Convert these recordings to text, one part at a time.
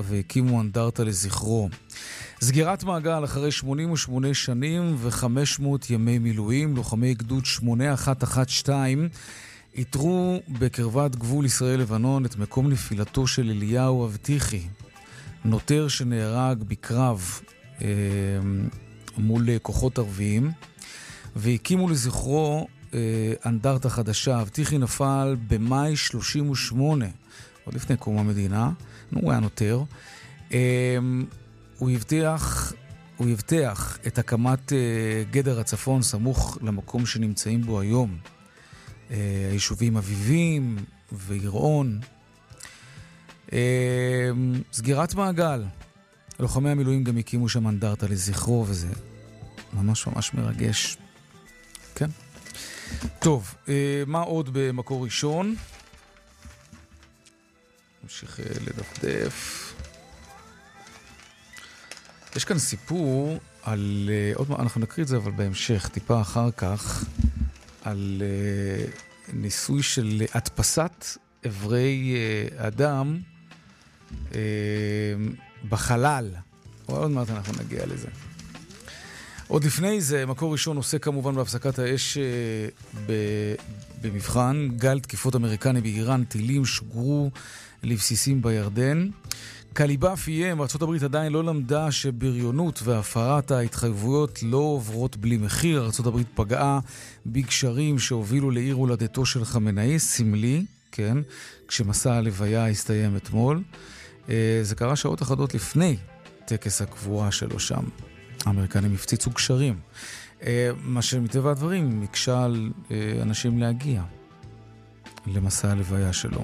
והקימו אנדרטה לזכרו. סגירת מעגל אחרי 88 שנים ו500 ימי מילואים, לוחמי גדוד 8112 איתרו בקרבת גבול ישראל-לבנון את מקום נפילתו של אליהו אבטיחי, נוטר שנהרג בקרב מול כוחות ערביים, והקימו לזכרו אנדרטה חדשה. אבטיחי נפל במאי 38, עוד לפני קום המדינה, הוא היה נוטר. הוא הבטיח את הקמת גדר הצפון סמוך למקום שנמצאים בו היום. היישובים אביבים וירעון. סגירת מעגל. לוחמי המילואים גם הקימו שם אנדרטה לזכרו, וזה ממש ממש מרגש. כן. טוב, מה עוד במקור ראשון? נמשיך לדפדף. יש כאן סיפור על, עוד מעט אנחנו נקריא את זה אבל בהמשך, טיפה אחר כך, על ניסוי של הדפסת אברי אדם בחלל. עוד מעט אנחנו נגיע לזה. עוד לפני זה, מקור ראשון עושה כמובן בהפסקת האש במבחן. גל תקיפות אמריקני באיראן, טילים שוגרו לבסיסים בירדן. קליבאף איים, ארצות הברית עדיין לא למדה שבריונות והפרת ההתחייבויות לא עוברות בלי מחיר. ארצות הברית פגעה בקשרים שהובילו לעיר הולדתו של חמינאי, סמלי, כן, כשמסע הלוויה הסתיים אתמול. זה קרה שעות אחדות לפני טקס הקבורה שלו שם. האמריקנים הפציצו קשרים. מה שמטבע הדברים מקשה על אנשים להגיע למסע הלוויה שלו.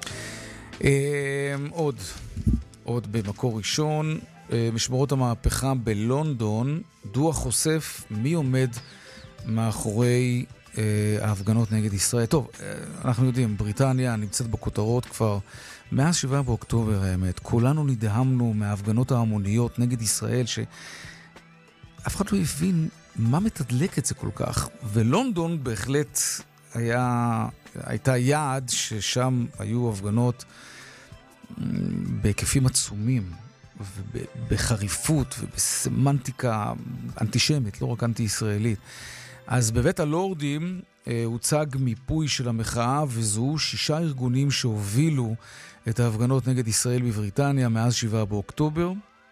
עוד במקור ראשון, משמרות המהפכה בלונדון, דוח חושף מי עומד מאחורי ההפגנות נגד ישראל. טוב, אנחנו יודעים, בריטניה נמצאת בכותרות כבר מאז 7 באוקטובר, האמת. כולנו נדהמנו מההפגנות ההמוניות נגד ישראל, שאף אחד לא הבין מה מתדלק את זה כל כך. ולונדון בהחלט הייתה יעד ששם היו הפגנות בהיקפים עצומים, ובחריפות ובסמנטיקה אנטישמית, לא רק אנטי-ישראלית. אז בבית הלורדים הוצג מיפוי של המחאה, וזוהו 6 ארגונים שהובילו את ההפגנות נגד ישראל בבריטניה מאז 7 באוקטובר.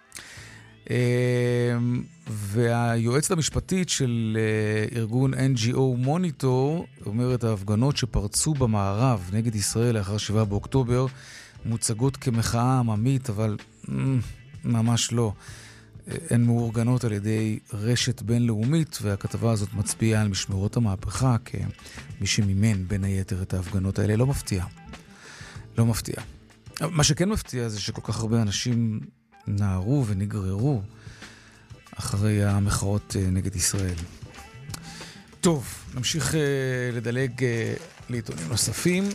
והיועצת המשפטית של ארגון NGO Monitor אומרת, ההפגנות שפרצו במערב נגד ישראל לאחר 7 באוקטובר מוצגות כמחאה עממית, אבל ממש לא. הן מאורגנות על ידי רשת בינלאומית, והכתבה הזאת מצביעה על משמרות המהפכה כמי שמימן בין היתר את ההפגנות האלה. לא מפתיע. לא מפתיע. מה שכן מפתיע זה שכל כך הרבה אנשים נערו ונגררו אחרי המחאות נגד ישראל. טוב, נמשיך לדלג לעיתונים נוספים.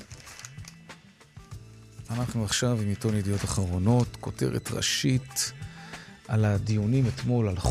אנחנו עכשיו עם עיתון ידיעות אחרונות, כותרת ראשית על הדיונים אתמול על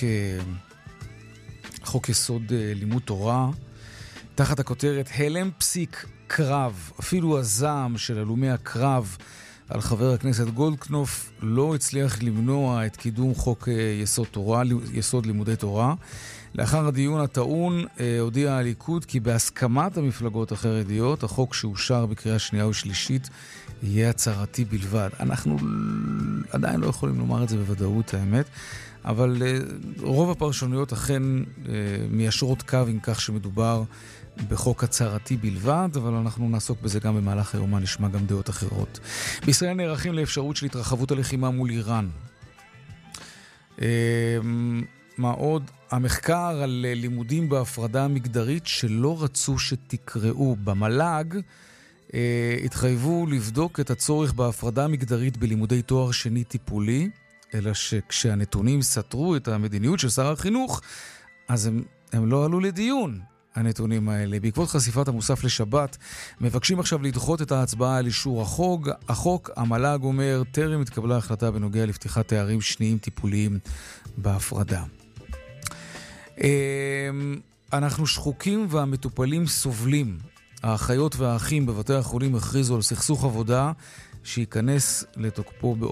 חוק יסוד לימוד תורה, תחת הכותרת הלם פסיק קרב. אפילו הזעם של הלומי הקרב על חבר הכנסת גולדקנופ לא הצליח למנוע את קידום חוק יסוד לימודי תורה. לאחר הדיון הטעון הודיע הליכוד כי בהסכמת המפלגות החרדיות החוק שאושר בקריאה שנייה ושלישית יהיה הצהרתי בלבד. אנחנו עדיין לא יכולים לומר את זה בוודאות, האמת, אבל רוב הפרשנויות אכן מיישרות קו עם כך שמדובר בחוק הצהרתי בלבד, אבל אנחנו נעסוק בזה גם במהלך היום, נשמע גם דעות אחרות. בישראל נערכים לאפשרות של התרחבות הלחימה מול איראן. מה עוד? המחקר על לימודים בהפרדה המגדרית שלא רצו שתקראו. במל"ג התחייבו לבדוק את הצורך בהפרדה המגדרית בלימודי תואר שני טיפולי, אלא שכשהנתונים סתרו את המדיניות של שר החינוך, אז הם לא עלו לדיון, הנתונים האלה. בעקבות חשיפת המוסף לשבת, מבקשים עכשיו לדחות את ההצבעה על אישור החוק. המל"ג אומר, טרם התקבלה החלטה בנוגע לפתיחת תארים שניים טיפוליים בהפרדה. אנחנו שחוקים והמטופלים סובלים. האחיות והאחים בבתי החולים הכריזו על סכסוך עבודה שייכנס לתוקפו